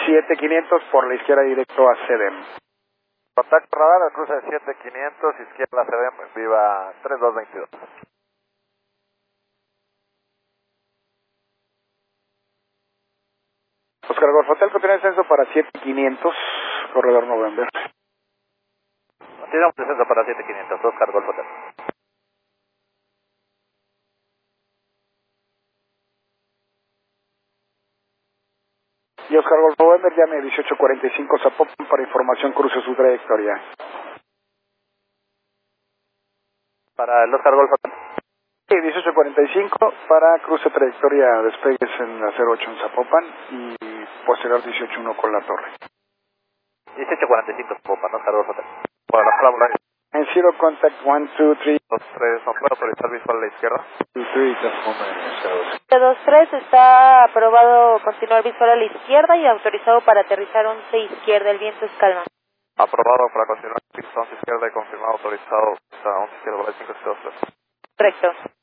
7500 por la izquierda directo a CEDEM. Contacto radar al cruce de 7500, izquierda CDM, viva 3222. Oscar Golf Hotel, continúa descenso para 7500, corredor November. Continuamos descenso para 7500, Oscar Golf Hotel. Y Oscar Golf November, llame 1845 Zapopan para información, cruce su trayectoria. Para el Oscar Golf Hotel. Sí, 1845 para cruce trayectoria, despegues en la 08 en Zapopan y posterior 181 con la torre. 1845 Zapopan, Oscar Golf Hotel. Bueno, la palabra En Zero Contact 1, 2, 3. 23, ¿no puedo autorizar visual a la izquierda? 2, 3, Zapopan. 23 está aprobado continuar visual a la izquierda y autorizado para aterrizar 11 izquierda, el viento es calma. Aprobado para continuar pista 11 izquierda y confirmado autorizado hasta 11 izquierda, 5 2. Correcto.